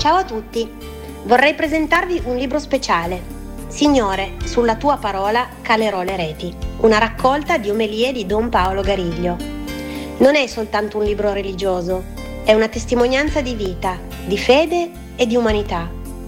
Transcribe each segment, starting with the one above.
Ciao a tutti, vorrei presentarvi un libro speciale. Signore, sulla tua parola calerò le reti, una raccolta di omelie di Don Paolo Gariglio. Non è soltanto un libro religioso, è una testimonianza di vita, di fede e di umanità.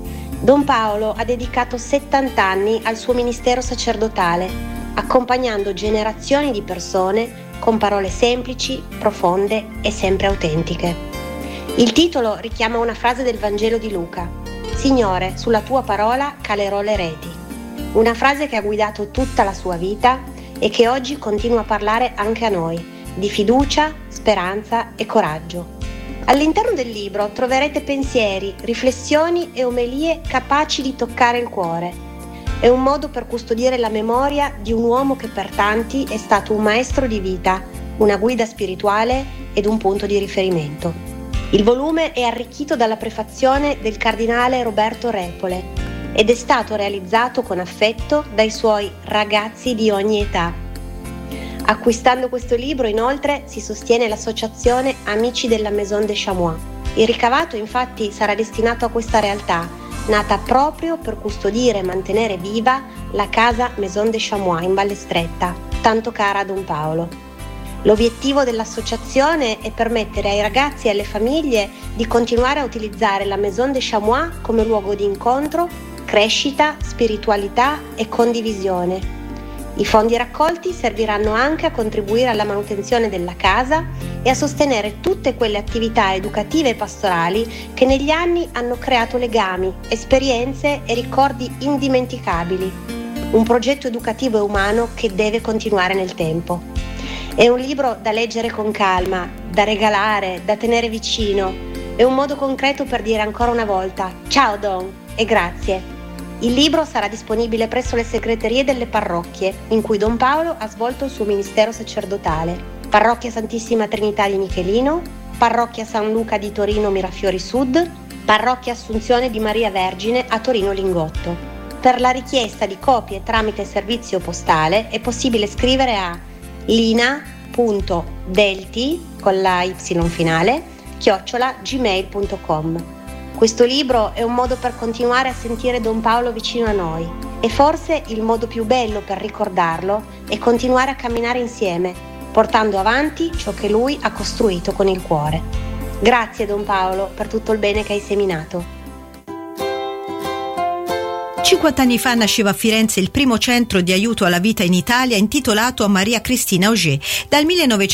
Don Paolo ha dedicato 70 anni al suo ministero sacerdotale, accompagnando generazioni di persone con parole semplici, profonde e sempre autentiche. Il titolo richiama una frase del Vangelo di Luca: Signore, sulla tua parola calerò le reti. Una frase che ha guidato tutta la sua vita e che oggi continua a parlare anche a noi, di fiducia, speranza e coraggio. All'interno del libro troverete pensieri, riflessioni e omelie capaci di toccare il cuore. È un modo per custodire la memoria di un uomo che per tanti è stato un maestro di vita, una guida spirituale ed un punto di riferimento. Il volume è arricchito dalla prefazione del cardinale Roberto Repole ed è stato realizzato con affetto dai suoi ragazzi di ogni età. Acquistando questo libro, inoltre, si sostiene l'associazione Amici della Maison de Chamois. Il ricavato, infatti, sarà destinato a questa realtà, nata proprio per custodire e mantenere viva la casa Maison de Chamois in Valle Stretta, tanto cara a Don Paolo. L'obiettivo dell'associazione è permettere ai ragazzi e alle famiglie di continuare a utilizzare la Maison de Chamois come luogo di incontro, crescita, spiritualità e condivisione. I fondi raccolti serviranno anche a contribuire alla manutenzione della casa e a sostenere tutte quelle attività educative e pastorali che negli anni hanno creato legami, esperienze e ricordi indimenticabili. Un progetto educativo e umano che deve continuare nel tempo. È un libro da leggere con calma, da regalare, da tenere vicino. È un modo concreto per dire ancora una volta ciao Don e grazie. Il libro sarà disponibile presso le segreterie delle parrocchie in cui Don Paolo ha svolto il suo ministero sacerdotale. Parrocchia Santissima Trinità di Michelino, Parrocchia San Luca di Torino Mirafiori Sud, Parrocchia Assunzione di Maria Vergine a Torino Lingotto. Per la richiesta di copie tramite servizio postale è possibile scrivere a lina.delti con la y finale @gmail.com. Questo libro è un modo per continuare a sentire Don Paolo vicino a noi e forse il modo più bello per ricordarlo è continuare a camminare insieme, portando avanti ciò che lui ha costruito con il cuore. Grazie Don Paolo per tutto il bene che hai seminato. 50 anni fa nasceva a Firenze il primo centro di aiuto alla vita in Italia intitolato a Maria Cristina Auger. Dal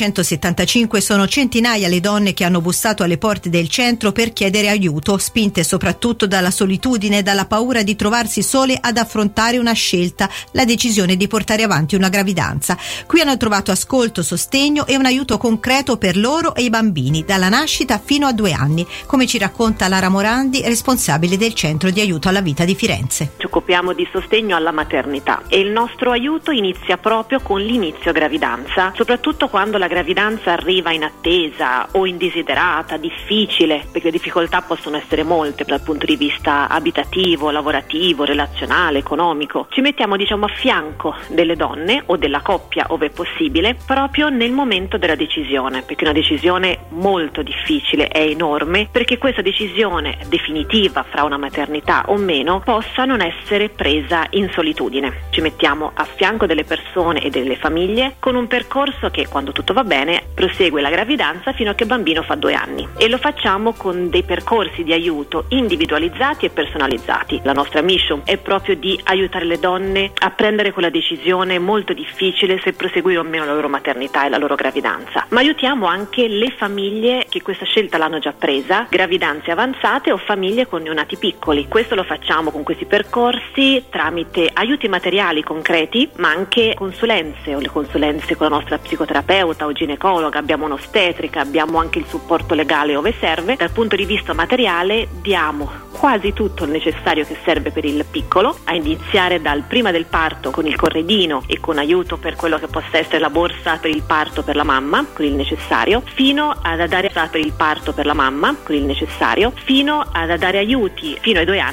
1975 sono centinaia le donne che hanno bussato alle porte del centro per chiedere aiuto, spinte soprattutto dalla solitudine e dalla paura di trovarsi sole ad affrontare una scelta, la decisione di portare avanti una gravidanza. Qui hanno trovato ascolto, sostegno e un aiuto concreto per loro e i bambini, dalla nascita fino a 2 anni, come ci racconta Lara Morandi, responsabile del centro di aiuto alla vita di Firenze. Ci occupiamo di sostegno alla maternità e il nostro aiuto inizia proprio con l'inizio gravidanza, soprattutto quando la gravidanza arriva inattesa o indesiderata, difficile, perché le difficoltà possono essere molte dal punto di vista abitativo, lavorativo, relazionale, economico. Ci mettiamo a fianco delle donne o della coppia, ove è possibile, proprio nel momento della decisione, perché è una decisione molto difficile, è enorme, perché questa decisione definitiva fra una maternità o meno possa non essere presa in solitudine. Ci mettiamo a fianco delle persone e delle famiglie con un percorso che, quando tutto va bene, prosegue la gravidanza fino a che il bambino fa 2 anni, e lo facciamo con dei percorsi di aiuto individualizzati e personalizzati. La nostra mission è proprio di aiutare le donne a prendere quella decisione molto difficile se proseguire o meno la loro maternità e la loro gravidanza, ma aiutiamo anche le famiglie che questa scelta l'hanno già presa, gravidanze avanzate o famiglie con neonati piccoli. Questo lo facciamo con questi percorsi tramite aiuti materiali concreti, ma anche consulenze, o le consulenze con la nostra psicoterapeuta o ginecologa, abbiamo un'ostetrica, abbiamo anche il supporto legale ove serve. Dal punto di vista materiale diamo quasi tutto il necessario che serve per il piccolo, a iniziare dal prima del parto con il corredino e con aiuto per quello che possa essere la borsa per il parto per la mamma, con il necessario, fino ad dare per il parto per la mamma, con il necessario, fino ad dare aiuti fino ai 2 anni